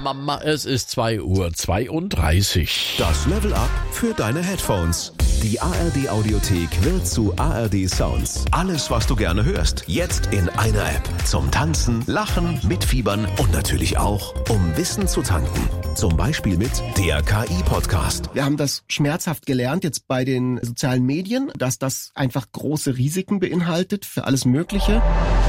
Mama, es ist 2:32 Uhr. Das Level Up für deine Headphones. Die ARD Audiothek wird zu ARD Sounds. Alles, was du gerne hörst, jetzt in einer App. Zum Tanzen, Lachen, Mitfiebern und natürlich auch, um Wissen zu tanken. Zum Beispiel mit der KI-Podcast. Wir haben das schmerzhaft gelernt jetzt bei den sozialen Medien, dass das einfach große Risiken beinhaltet für alles Mögliche.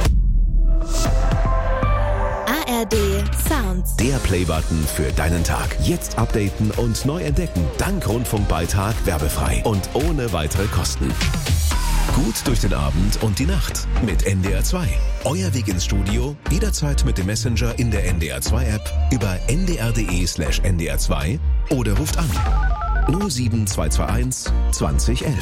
ARD Sounds. Der Playbutton für deinen Tag. Jetzt updaten und neu entdecken. Dank Rundfunkbeitrag werbefrei und ohne weitere Kosten. Gut durch den Abend und die Nacht mit NDR 2. Euer Weg ins Studio, jederzeit mit dem Messenger in der NDR 2 App über ndr.de/ndr2 oder ruft an 07221 2011.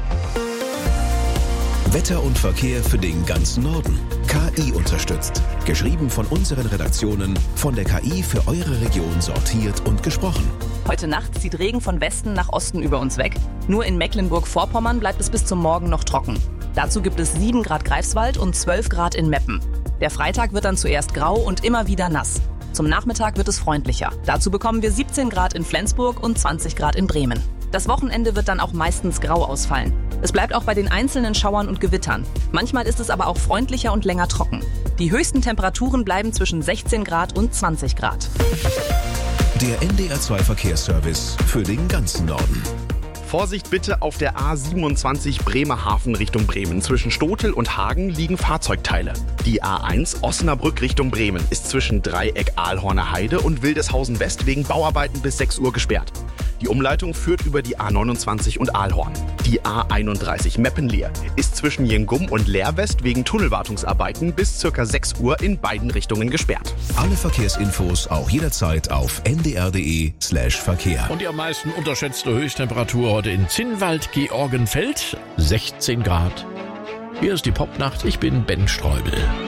Wetter und Verkehr für den ganzen Norden. KI unterstützt. Geschrieben von unseren Redaktionen, von der KI für eure Region sortiert und gesprochen. Heute Nacht zieht Regen von Westen nach Osten über uns weg. Nur in Mecklenburg-Vorpommern bleibt es bis zum Morgen noch trocken. Dazu gibt es 7 Grad Greifswald und 12 Grad in Meppen. Der Freitag wird dann zuerst grau und immer wieder nass. Zum Nachmittag wird es freundlicher. Dazu bekommen wir 17 Grad in Flensburg und 20 Grad in Bremen. Das Wochenende wird dann auch meistens grau ausfallen. Es bleibt auch bei den einzelnen Schauern und Gewittern. Manchmal ist es aber auch freundlicher und länger trocken. Die höchsten Temperaturen bleiben zwischen 16 Grad und 20 Grad. Der NDR 2 Verkehrsservice für den ganzen Norden. Vorsicht bitte auf der A27 Bremerhaven Richtung Bremen. Zwischen Stotel und Hagen liegen Fahrzeugteile. Die A1 Osnabrück Richtung Bremen ist zwischen Dreieck Ahlhorner Heide und Wildeshausen West wegen Bauarbeiten bis 6 Uhr gesperrt. Die Umleitung führt über die A29 und Ahlhorn. Die A31 Meppenleer ist zwischen Jengum und Leer-West wegen Tunnelwartungsarbeiten bis ca. 6 Uhr in beiden Richtungen gesperrt. Alle Verkehrsinfos auch jederzeit auf ndr.de/Verkehr. Und die am meisten unterschätzte Höchsttemperatur heute in Zinnwald-Georgenfeld, 16 Grad. Hier ist die Popnacht, ich bin Ben Streubel.